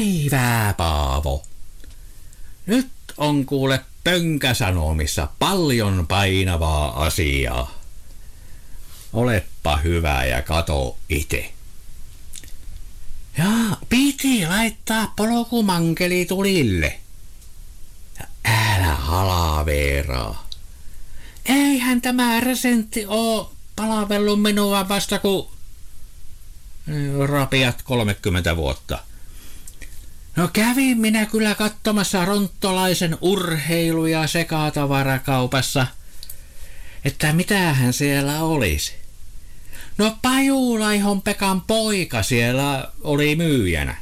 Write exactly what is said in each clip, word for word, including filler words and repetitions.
päivää, Paavo. Nyt on kuule Pönkäsanomissa paljon painavaa asiaa. Oleppa hyvä ja kato ite. Jaa, piti laittaa polkumankeli tulille. Älä halaveeraa. Eihän tämä resentti oo palavellut minua vasta kuin rapiat kolmekymmentä vuotta. No kävin minä kyllä katsomassa ronttolaisen urheilu- ja sekatavarakaupassa, että mitähän siellä olisi. No Pajulaihon Pekan poika siellä oli myyjänä.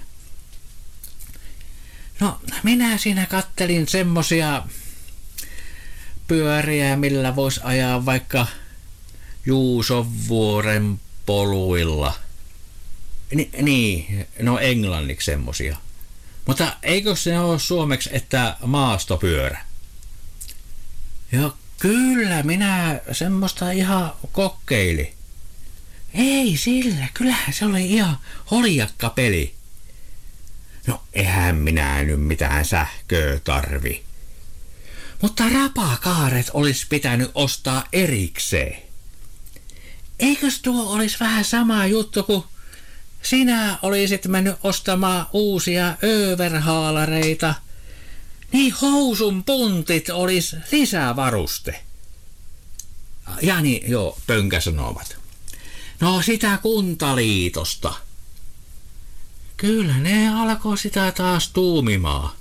No minä siinä kattelin semmosia pyöriä, millä vois ajaa vaikka Juusonvuoren poluilla. Ni, niin, no englanniksi semmosia. Mutta eikö se ole suomeksi, että maastopyörä? Joo, kyllä minä semmoista ihan kokeili. Ei sillä, kyllähän se oli ihan holjakka peli. No eihän minä nyt mitään sähköä tarvi. Mutta rapakaaret olisi pitänyt ostaa erikseen. Eikös tuo olisi vähän sama juttu kuin sinä olisit mennyt ostamaan uusia överhaalareita, niin housun puntit olisi lisävaruste. Ja niin, joo, Pönkäsanovat. No sitä Kuntaliitosta. Kyllä ne alkoi sitä taas tuumimaan.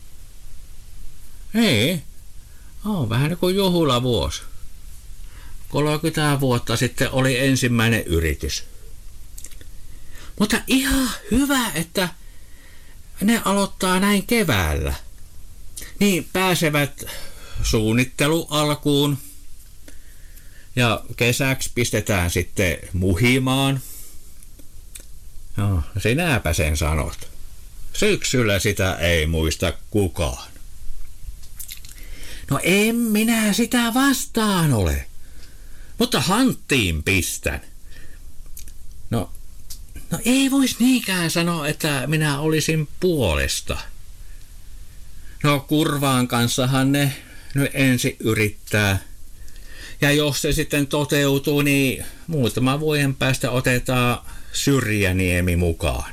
Ei, on vähän niin kuin juhlavuosi. kolmekymmentä vuotta sitten oli ensimmäinen yritys. Mutta ihan hyvä, että ne aloittaa näin keväällä. Niin pääsevät suunnittelu alkuun. Ja kesäksi pistetään sitten muhimaan. No, sinäpä sen sanot. Syksyllä sitä ei muista kukaan. No en minä sitä vastaan ole. Mutta hanttiin pistän. No, no ei vois niinkään sanoa, että minä olisin puolesta. No kurvaan kanssahan ne nyt ensin yrittää. Ja jos se sitten toteutuu, niin muutaman vuoden päästä otetaan Syrjäniemi mukaan.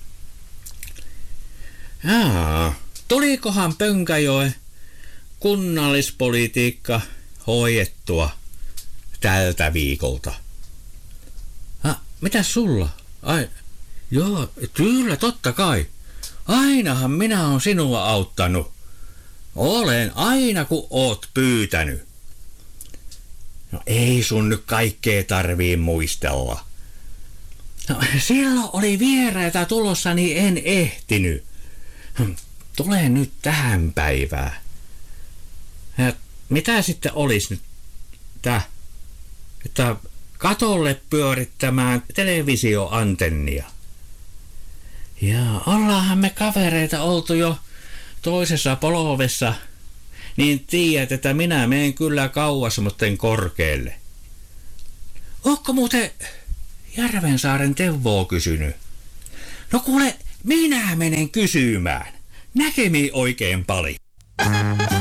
Jaa, tulikohan Pönkäjoen kunnallispolitiikka hoidettua tältä viikolta? Ha, mitäs sulla? Ai, joo, kyllä, totta kai. Ainahan minä olen sinua auttanut. Olen aina kun oot pyytänyt. No ei sun nyt kaikkea tarvii muistella. No silloin oli vieraita tulossa, niin en ehtinyt. Tule nyt tähän päivään. Ja mitä sitten olisi nyt tää, että katolle pyörittämään televisioantennia? Ja ollaanhan me kavereita oltu jo toisessa polvessa, niin tiedät, että minä menen kyllä kauas mutten korkealle. Ootko muuten Järvensaaren Teuvoa kysynyt? No kuule, minä menen kysymään. Näkemiin oikein paljon.